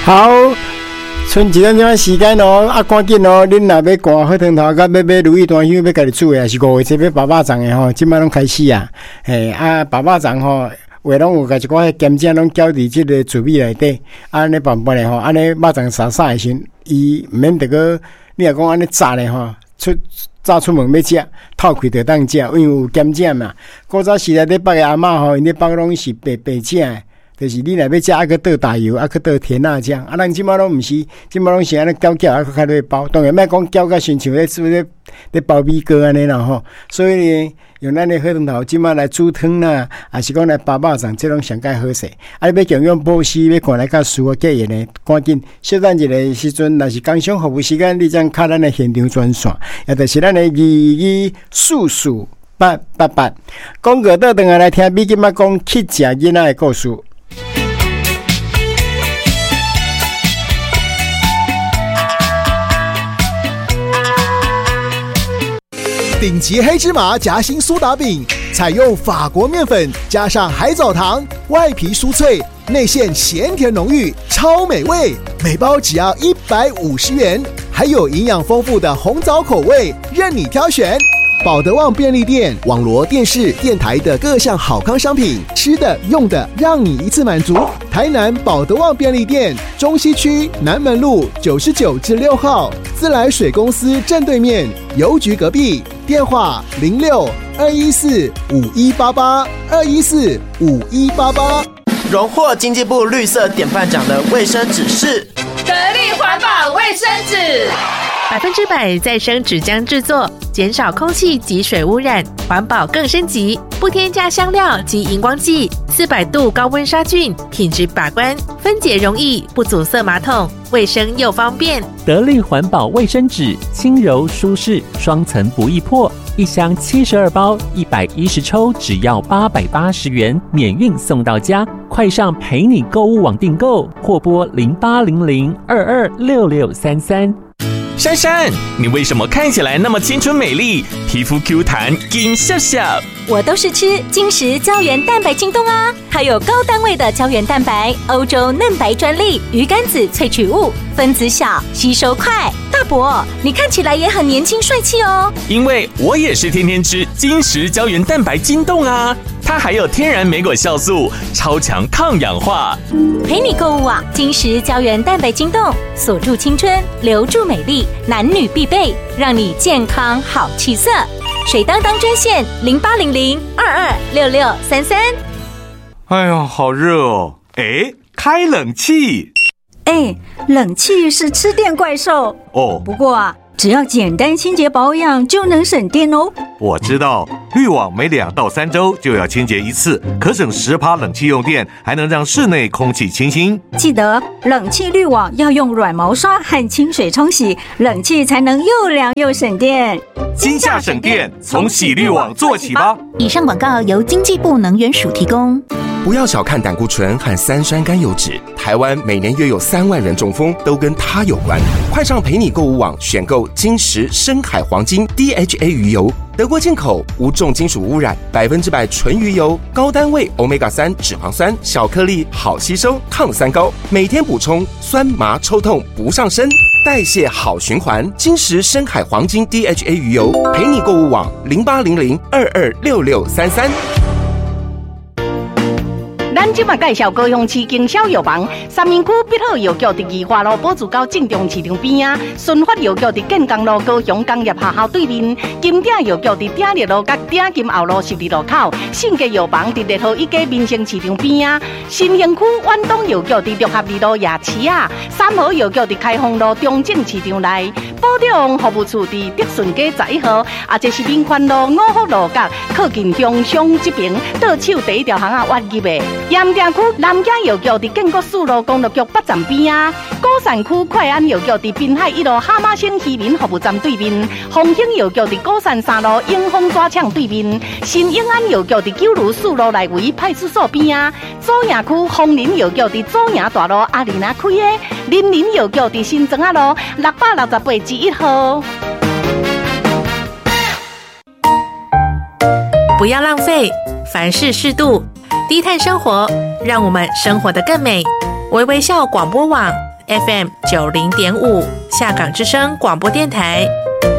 好，剩一点钟时间哦，赶紧哦，恁若要赶火汤头，甲要买如意单香，要家己煮的，也是5月节要爸爸粽的吼，即摆拢开始啊。爸爸粽吼，话拢有甲一寡咸酱拢搅伫即个糯米内底，安尼拌拌的吼，安尼肉粽沙沙的时，伊毋免得个，你若讲安尼炸的吼，早出门要食，透开就当食，因为有咸酱嘛。古早时代咧北个阿嬷吼，因咧北拢是白酱的。就是你若要食，还去倒大油，还去倒甜辣酱，咱即马拢毋是，即马拢是安尼搅，还去开咧包。当然莫讲搅甲亲像咧包米糕安尼啦吼。所以呢，用咱的火汤头，即马来煮汤啦，还是讲来包肉粽，这拢上介好势。要强养保湿，要看来较舒服结业呢，赶紧小等一个时阵，若是工商服务时间，你将敲咱的现场专线，也就是咱的22448888。广告倒转来听，美今仔讲去食囡仔的故事。 顶级黑芝麻夹心苏打饼，采用法国面粉加上海藻糖，外皮酥脆，内馅咸甜浓郁，超美味。每包只要150元，还有营养丰富的红枣口味，任你挑选。保德旺便利店网罗电视、电台的各项好康商品，吃的、用的，让你一次满足。台南保德旺便利店中西区南门路99至6号，自来水公司正对面，邮局隔壁。电话06-214-5188，214-5188。 荣获经济部绿色典范奖的卫生纸是得力环保卫生纸 ，100%再生纸浆制作，减少空气及水污染，环保更升级，不添加香料及荧光剂，400度高温杀菌，品质把关，分解容易，不阻塞马桶，卫生又方便。 得力环保卫生纸，轻柔舒适，双层不易破，一箱72包，110抽，只要880元，免运送到家。快上陪你购物网订购，或拨0800226633。 珊珊，你为什么看起来那么青春美丽，皮肤 Q 弹，金笑笑？ 我都是吃金石胶原蛋白晶冻啊，它有高单位的胶原蛋白，欧洲嫩白专利，鱼肝子萃取物，分子小，吸收快。大伯，你看起来也很年轻帅气哦。 因为我也是天天吃金石胶原蛋白晶冻啊，它还有天然莓果酵素，超强抗氧化。 陪你购物啊，金石胶原蛋白晶冻，锁住青春，留住美丽，男女必备，让你健康好气色。水当当专线0800226633。 哎呦，好热哦！哎，开冷气。 冷气是吃电怪兽哦。 不过啊，只要简单清洁保养就能省电哦。 我知道，滤网每2到3周就要清洁一次，可省10%冷气用电，还能让室内空气清新。 记得冷气滤网要用软毛刷和清水冲洗，冷气才能又凉又省电。 今夏省电，从洗滤网做起吧。 以上广告由经济部能源署提供。 不要小看胆固醇和3酸甘油酯，台湾每年约有3万人中风，都跟它有关。快上陪你购物网选购金石深海黄金 DHA 鱼油，德国进口，无重金属污染，100%纯鱼油，高单位 Omega-3 脂肪酸，小颗粒，好吸收，抗三高，每天补充，酸麻抽痛不上身，代谢好循环。金石深海黄金 DHA 鱼油，陪你购物网0800226633。 咱今麦介绍高雄市经销药房，三民区必好药局伫宜华路宝珠高正中市场边啊，顺发药局伫建工路高雄工业学校对面，金鼎药局伫鼎烈路甲鼎金后路12路口，信吉药房伫烈河一街民生市场边啊，新兴区远东药局伫六合二路夜市啊，三和药局伫开封路中正市场内，保重服务处伫德顺街11号，啊，这是民权路五福路角靠近中商这边，倒手第一条巷啊，挖入的。盐埕区南京药局伫建国四路公路局北站边啊，鼓山区快安药局伫滨海1路蛤蟆新渔民服务站对面，丰兴药局伫鼓山3路永丰纸厂对面，新永安药局伫九如4路内围派出所边啊，左营区枫林药局伫左营大路阿里那开的，林林药局伫新庄路668至1号。 不要浪费，凡事适度，低碳生活，让我们生活得更美。微微笑广播网 FM 90.5，下港之声广播电台。